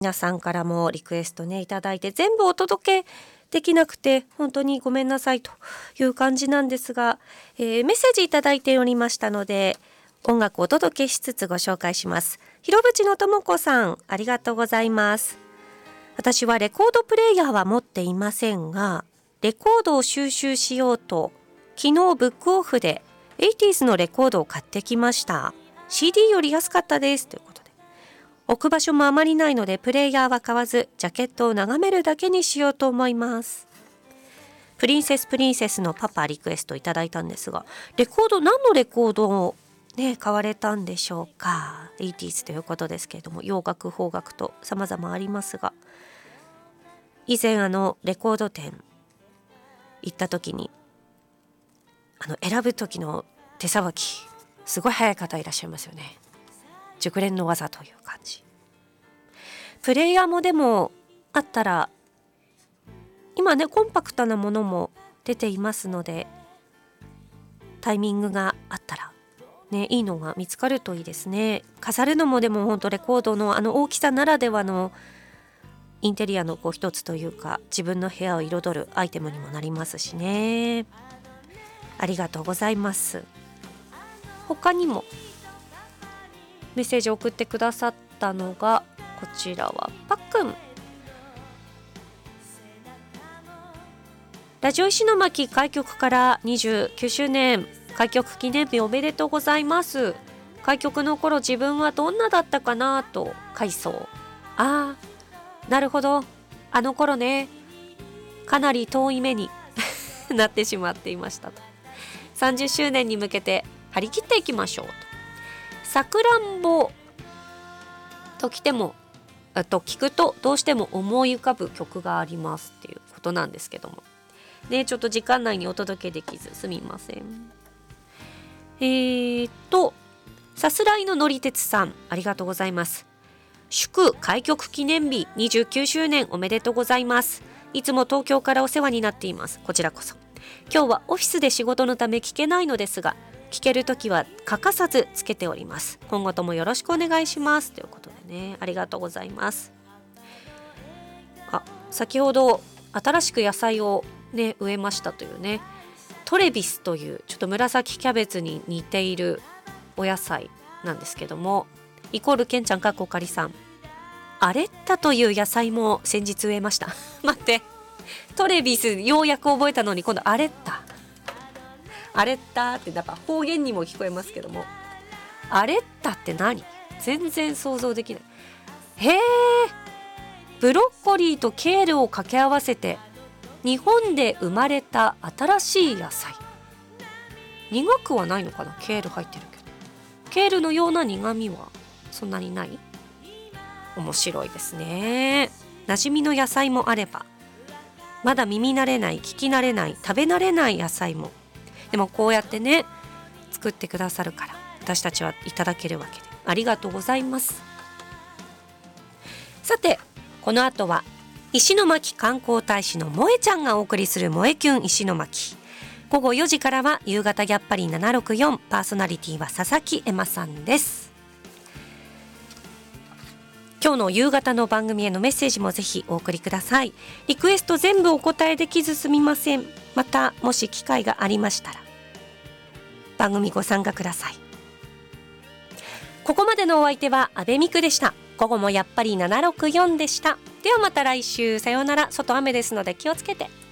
皆さんからもリクエストねいただいて、全部お届けできなくて本当にごめんなさいという感じなんですが、メッセージいただいておりましたので、音楽をお届けしつつご紹介します。広淵のともこさん、ありがとうございます。私はレコードプレイヤーは持っていませんが、レコードを収集しようと昨日ブックオフで 80s のレコードを買ってきました。 CD より安かったですということで、置く場所もあまりないのでプレイヤーは買わず、ジャケットを眺めるだけにしようと思います。プリンセスのパパリクエストいただいたんですが、レコード、何のレコードをね買われたんでしょうか。 80s ということですけれども、洋楽邦楽と様々ありますが、以前レコード店行った時に選ぶ時の手さばきすごい早い方いらっしゃいますよね。熟練の技という感じ。プレイヤーもでもあったら、今ねコンパクトなものも出ていますので、タイミングがあったらね、いいのが見つかるといいですね。飾るのもでも本当レコードの大きさならではのインテリアの一つというか、自分の部屋を彩るアイテムにもなりますしね。ありがとうございます。他にもメッセージを送ってくださったのが、こちらはパックン。ラジオ石巻開局から29周年、開局記念日おめでとうございます。開局の頃自分はどんなだったかなと回想。ああ、なるほど、あの頃ね、かなり遠い目になってしまっていましたと。30周年に向けて張り切っていきましょうと。さくらんぼと聞くとどうしても思い浮かぶ曲がありますっていうことなんですけどもね、ちょっと時間内にお届けできずすみません。さすらいののりてつさん、ありがとうございます。祝開局記念日29周年おめでとうございます。いつも東京からお世話になっています。こちらこそ。今日はオフィスで仕事のため聞けないのですが、聞けるときは欠かさずつけております。今後ともよろしくお願いしますということでね、ありがとうございます。先ほど新しく野菜をね植えましたというね、トレビスというちょっと紫キャベツに似ているお野菜なんですけども、イコールケンちゃんかっこかりさん、アレッタという野菜も先日植えました待って、トレビスようやく覚えたのに今度アレッタってなんか方言にも聞こえますけども、アレッタって何？全然想像できない。へー、ブロッコリーとケールを掛け合わせて日本で生まれた新しい野菜。苦くはないのかな、ケール入ってるけど。ケールのような苦味はそんなにない。面白いですね。馴染みの野菜もあれば、まだ耳慣れない、聞き慣れない、食べ慣れない野菜も、でもこうやってね作ってくださるから私たちはいただけるわけで、ありがとうございます。さて、この後は石巻観光大使の萌えちゃんがお送りする萌えキュン石巻。午後4時からは夕方やっぱり764、パーソナリティは佐々木エマさんです。今日の夕方の番組へのメッセージもぜひお送りください。リクエスト全部お答えできずすみません。またもし機会がありましたら番組ご参加ください。ここまでのお相手は阿部美久でした。午後もやっぱり764でした。ではまた来週、さようなら。外雨ですので気をつけて。